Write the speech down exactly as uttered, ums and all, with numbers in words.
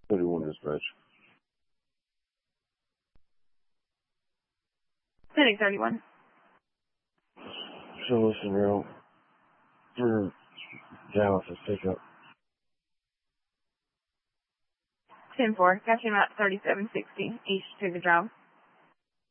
thirty-one dispatch. Setting thirty-one. Show us a route for Dallas' pickup. ten four. Got you at thirty-seven sixty East Sugar Drive.